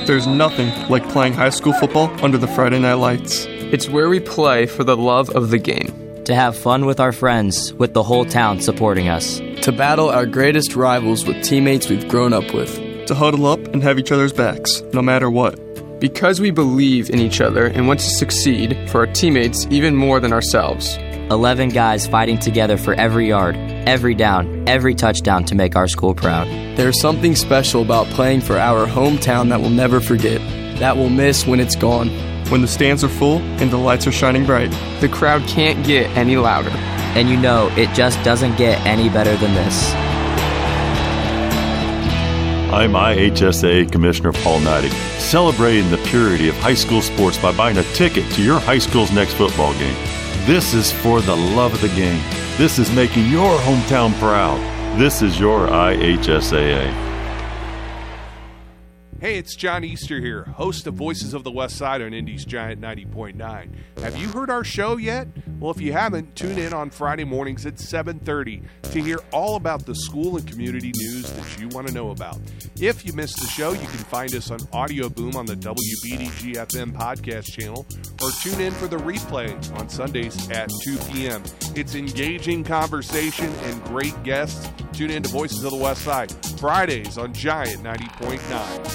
There's nothing like playing high school football under the Friday night lights. It's where we play for the love of the game. To have fun with our friends, with the whole town supporting us. To battle our greatest rivals with teammates we've grown up with. To huddle up and have each other's backs, no matter what. Because we believe in each other and want to succeed for our teammates even more than ourselves. 11 guys fighting together for every yard, every down, every touchdown to make our school proud. There's something special about playing for our hometown that we'll never forget, that we'll miss when it's gone. When the stands are full and the lights are shining bright. The crowd can't get any louder. And you know, it just doesn't get any better than this. I'm IHSA Commissioner Paul Neidig, celebrating the purity of high school sports by buying a ticket to your high school's next football game. This is for the love of the game. This is making your hometown proud. This is your IHSAA. Hey, it's John Easter here, host of Voices of the West Side on Indy's Giant 90.9. Have you heard our show yet? Well, if you haven't, tune in on Friday mornings at 7:30 to hear all about the school and community news that you want to know about. If you missed the show, you can find us on Audio Boom on the WBDG-FM podcast channel, or tune in for the replay on Sundays at 2 p.m. It's engaging conversation and great guests. Tune in to Voices of the West Side, Fridays on Giant 90.9.